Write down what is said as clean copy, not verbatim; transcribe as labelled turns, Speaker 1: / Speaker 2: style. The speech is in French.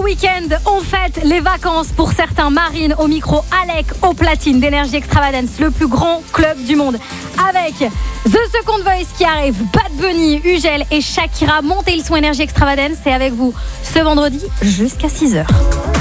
Speaker 1: week-end, on fête les vacances pour certains. Marine au micro, Alec au platine d'Energy Extravagance, le plus grand club du monde. Avec The Second Voice qui arrive, Bad Bunny, Ugel et Shakira. Montez le son Energy Extravagance, c'est avec vous ce vendredi jusqu'à 6h.